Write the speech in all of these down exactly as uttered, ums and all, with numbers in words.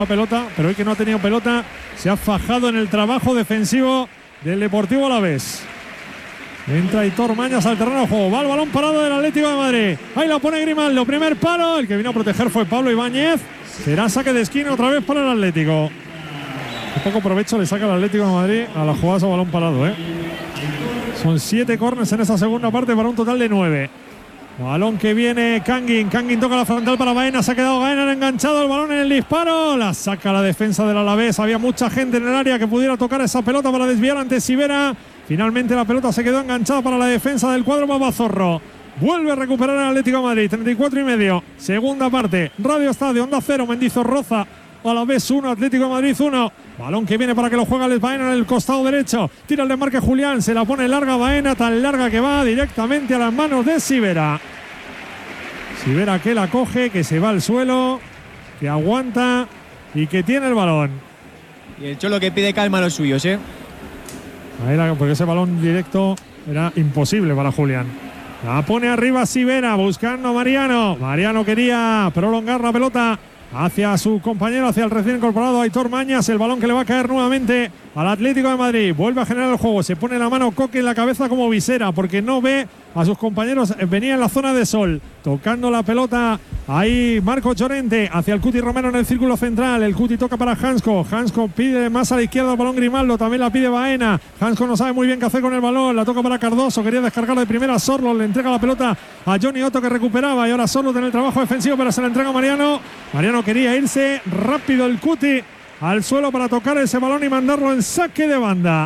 pelota, pero hoy que no ha tenido pelota se ha fajado en el trabajo defensivo del Deportivo Alavés. Entra Aitor Mañas al terreno de juego, va el balón parado del Atlético de Madrid, ahí la pone Grimaldo, primer palo, el que vino a proteger fue Pablo Ibáñez, será saque de esquina otra vez para el Atlético. Un poco provecho le saca el Atlético de Madrid a la jugada a balón parado, ¿eh? Son siete córners en esa segunda parte para un total de nueve. Balón que viene Kangin, Kangin toca la frontal para Baena, se ha quedado Baena enganchado el balón en el disparo, la saca la defensa del Alavés, había mucha gente en el área que pudiera tocar esa pelota para desviar ante Sivera, finalmente la pelota se quedó enganchada para la defensa del cuadro Babazorro. Vuelve a recuperar el Atlético de Madrid, treinta y cuatro y medio, segunda parte, Radio Estadio, Onda Cero, Mendizorroza, Alavés uno, Atlético de Madrid uno. Balón que viene para que lo juegue Alex Baena en el costado derecho. Tira el desmarque Julián, se la pone larga Baena, tan larga que va directamente a las manos de Sivera. Sivera que la coge, que se va al suelo, que aguanta y que tiene el balón. Y el Cholo que pide calma a los suyos, ¿eh? Ahí la, porque ese balón directo era imposible para Julián. La pone arriba Sivera, buscando a Mariano. Mariano quería prolongar la pelota hacia su compañero, hacia el recién incorporado Aitor Mañas. El balón que le va a caer nuevamente al Atlético de Madrid. Vuelve a generar el juego. Se pone la mano Coque en la cabeza como visera porque no ve a sus compañeros. Venía en la zona de sol. Tocando la pelota ahí Marco Llorente hacia el Cuti Romero en el círculo central. El Cuti toca para Hansko. Hansko pide más a la izquierda el balón Grimaldo. También la pide Baena. Hansko no sabe muy bien qué hacer con el balón. La toca para Cardoso. Quería descargar de primera. Sorlo le entrega la pelota a Johnny Otto que recuperaba. Y ahora Sorlo tiene el trabajo defensivo, pero se la entrega a Mariano. Mariano quería irse rápido el Cuti al suelo para tocar ese balón y mandarlo en saque de banda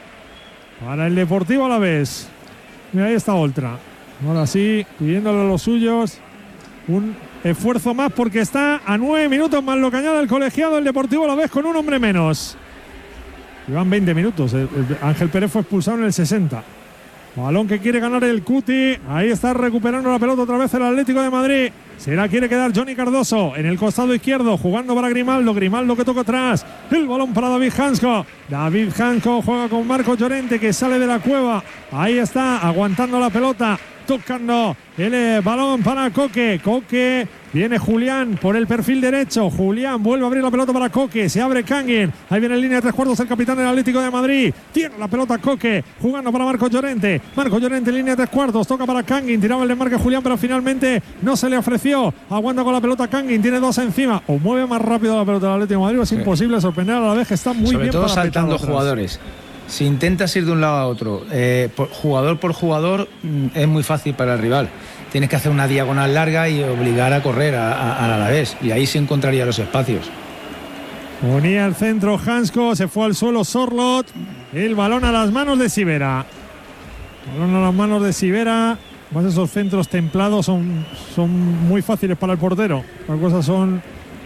para el Deportivo Alavés. Y ahí está Oltra. Ahora sí, pidiéndole a los suyos un esfuerzo más porque está a nueve minutos más lo que añade el colegiado el Deportivo Alavés con un hombre menos. Llevan veinte minutos. El, el Ángel Pérez fue expulsado en el sesenta. Balón que quiere ganar el Cuti. Ahí está recuperando la pelota otra vez el Atlético de Madrid. Se la quiere quedar Johnny Cardoso en el costado izquierdo, jugando para Grimaldo. Grimaldo que toca atrás. El balón para David Hansko. David Hansko juega con Marco Llorente que sale de la cueva. Ahí está, aguantando la pelota. Tocando el eh, balón para Coque. Coque. Viene Julián por el perfil derecho. Julián vuelve a abrir la pelota para Coque. Se abre Kangin. Ahí viene en línea de tres cuartos el capitán del Atlético de Madrid. Tiene la pelota Coque. Jugando para Marco Llorente. Marco Llorente en línea de tres cuartos. Toca para Kangin. Tiraba el desmarque Julián, pero finalmente no se le ofreció. Aguanta con la pelota Kangin. Tiene dos encima. O mueve más rápido la pelota del Atlético de Madrid. Es sí. imposible sorprender a la vez que está muy Sobre bien. Sobre todo para saltando jugadores. Si intentas ir de un lado a otro, eh, por, jugador por jugador, es muy fácil para el rival. Tienes que hacer una diagonal larga y obligar a correr al Alavés. Y ahí se encontraría los espacios. Ponía el centro Hansko, se fue al suelo Sorlot. El balón a las manos de Sivera. Balón a las manos de Sivera. Más esos centros templados son, son muy fáciles para el portero. Las cosas son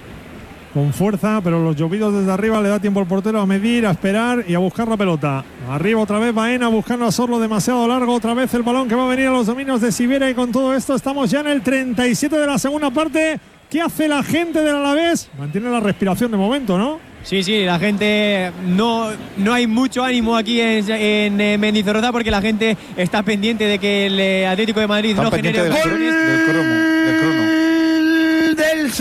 con fuerza, pero los llovidos desde arriba le da tiempo al portero a medir, a esperar y a buscar la pelota. Arriba otra vez Baena buscando a Sorlo demasiado largo. Otra vez el balón que va a venir a los dominios de Sivera. Y con todo esto estamos ya en el treinta y siete de la segunda parte. ¿Qué hace la gente del Alavés? Mantiene la respiración de momento, ¿no? Sí, sí, la gente no, no hay mucho ánimo aquí en, en, en Mendizorroza porque la gente está pendiente de que el Atlético de Madrid Están no genere del, del, del crono, del crono. Del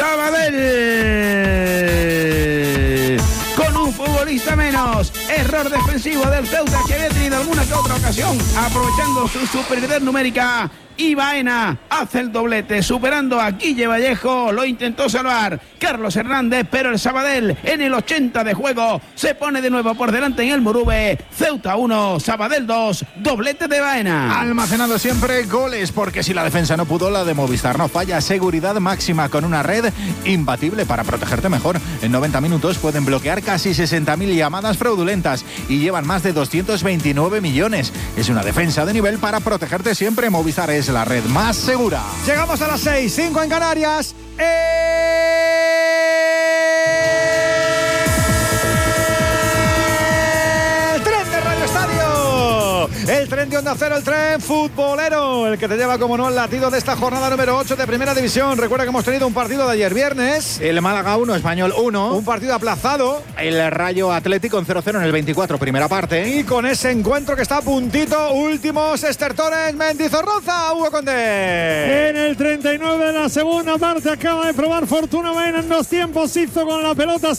Sabadell. Con un futbolista menos. Error defensivo del Ceuta que había tenido alguna que otra ocasión, aprovechando su superioridad numérica. Y Baena hace el doblete, superando a Guille Vallejo. Lo intentó salvar Carlos Hernández, pero el Sabadell en el ochenta de juego se pone de nuevo por delante en el Murube. Ceuta uno, Sabadell dos, doblete de Baena. Almacenando siempre goles, porque si la defensa no pudo, la de Movistar no falla. Seguridad máxima con una red imbatible para protegerte mejor. En noventa minutos pueden bloquear casi sesenta mil llamadas fraudulentas y llevan más de doscientos veintinueve millones. Es una defensa de nivel para protegerte siempre. Movistar es la red más segura. Llegamos a las seis, cinco en Canarias. El tren de Radio Estadio. El tren de Onda Cero, el tren futbolero. El que te lleva, como no, al latido de esta jornada número ocho de Primera División. Recuerda que hemos tenido un partido de ayer viernes. El Málaga uno, Español uno. Un partido aplazado. El Rayo Atlético en cero cero en el veinticuatro, primera parte. Y con ese encuentro que está a puntito, últimos estertores, Mendizorroza, Hugo Condé. En el treinta y nueve de la segunda parte acaba de probar fortuna Baena en dos tiempos. Hizo con la pelota